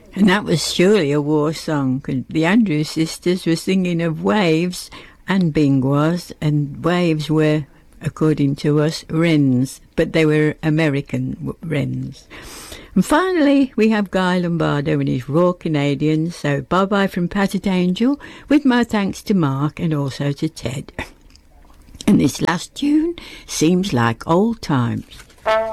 And that was surely a war song. The Andrews sisters were singing of waves and bingwas, and waves were, according to us, wrens, but they were American wrens. And finally, we have Guy Lombardo and his Raw Canadians, so bye-bye from Patted Angel, with my thanks to Mark and also to Ted. And this last tune seems like old times.